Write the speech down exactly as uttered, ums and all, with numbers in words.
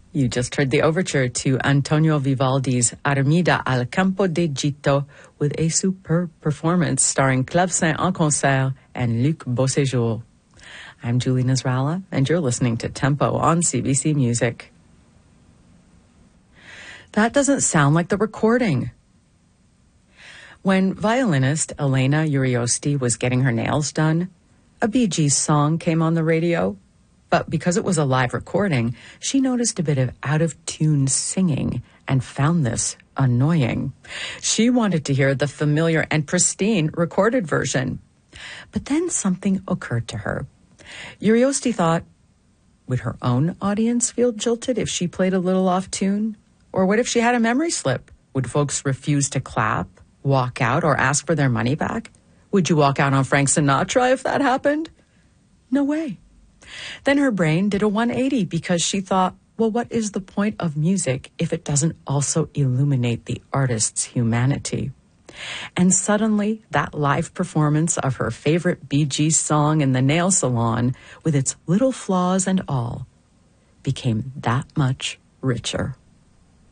You just heard the overture to Antonio Vivaldi's Armida al Campo de Gitto with a superb performance starring Clavecin en concert and Luc Beauséjour. I'm Julie Nasrallah, and you're listening to Tempo on C B C Music. That doesn't sound like the recording. When violinist Elena Uriosti was getting her nails done, a Bee Gees song came on the radio. But because it was a live recording, she noticed a bit of out-of-tune singing and found this annoying. She wanted to hear the familiar and pristine recorded version. But then something occurred to her. Uriosti thought, would her own audience feel jilted if she played a little off-tune? Or what if she had a memory slip? Would folks refuse to clap, walk out, or ask for their money back? Would you walk out on Frank Sinatra if that happened? No way. Then her brain did a one eighty because she thought, well, what is the point of music if it doesn't also illuminate the artist's humanity? And suddenly, that live performance of her favorite Bee Gees song in the nail salon, with its little flaws and all, became that much richer.